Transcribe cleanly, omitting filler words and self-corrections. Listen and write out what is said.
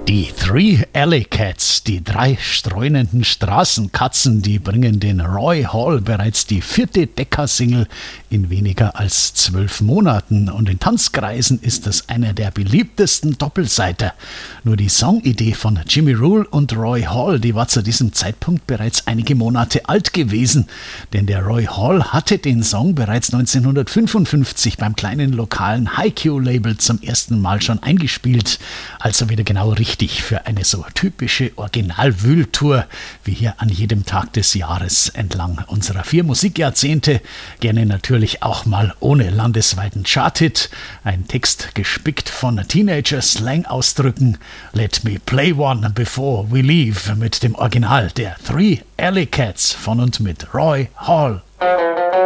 Die Three Alley Cats, die drei streunenden Straßenkatzen, die bringen den Roy Hall bereits die 4. Decca-Single in weniger als 12 Monaten. Und in Tanzkreisen ist das einer der beliebtesten Doppelseiter. Nur die Songidee von Jimmy Rule und Roy Hall, die war zu diesem Zeitpunkt bereits einige Monate alt gewesen. Denn der Roy Hall hatte den Song bereits 1955 beim kleinen lokalen Hi-Q-Label zum ersten Mal schon eingespielt. Also wieder genau richtig für eine so typische Original-Wühltour wie hier an jedem Tag des Jahres entlang unserer 4 Musikjahrzehnte. Gerne natürlich auch mal ohne landesweiten Charthit. Ein Text gespickt von Teenager-Slang-Ausdrücken. Let me play one before we leave mit dem Original der Three Alley Cats von und mit Roy Hall.